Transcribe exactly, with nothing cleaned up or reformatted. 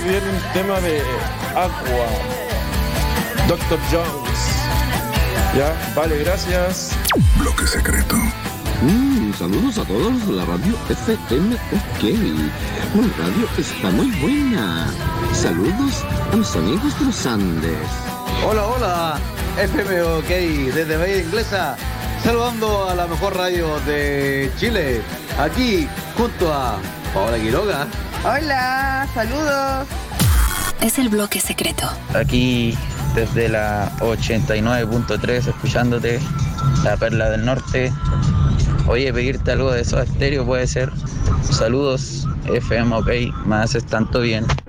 bien un tema de Aqua, doctor Jones. Ya, vale, gracias. Bloque secreto. Mm, saludos a todos, la radio F M OK. La radio está muy buena. Saludos a mis amigos de los Andes. Hola, hola, F M OK, desde Bahía Inglesa, saludando a la mejor radio de Chile, aquí junto a Paola Quiroga. Hola, saludos. Es el bloque secreto. Aquí desde la ochenta y nueve punto tres, escuchándote, la Perla del Norte. Oye, pedirte algo de Soda Stereo puede ser. Saludos, F M OK, me haces tanto bien.